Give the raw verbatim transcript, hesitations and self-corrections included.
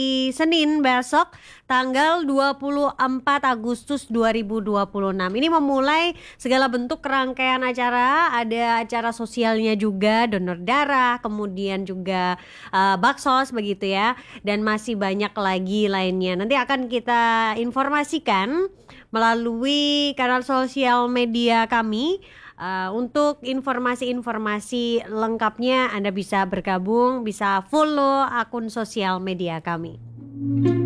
Senin besok tanggal dua puluh empat Agustus dua ribu dua puluh enam. Ini memulai segala bentuk rangkaian acara, ada acara sosialnya juga, donor darah, kemudian juga uh, baksos begitu ya, dan masih banyak lagi lainnya. Nanti akan kita informasikan melalui kanal sosial media kami. Uh, untuk informasi-informasi lengkapnya Anda bisa bergabung, bisa follow akun sosial media kami.